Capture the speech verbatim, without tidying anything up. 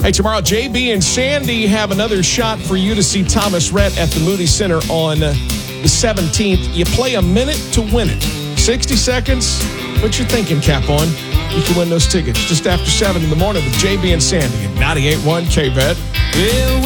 Hey, tomorrow, J B and Sandy have another shot for you to see Thomas Rhett at the Moody Center on uh, the seventeenth. You play a minute to win it. sixty seconds, put your thinking cap on. You can win those tickets just after seven in the morning with J B and Sandy at ninety-eight point one K B E T.